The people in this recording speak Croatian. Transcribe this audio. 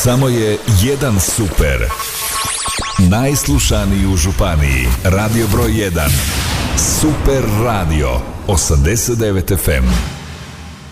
Samo je jedan super. Najslušaniji u županiji. Radio broj 1. Super radio 89 FM.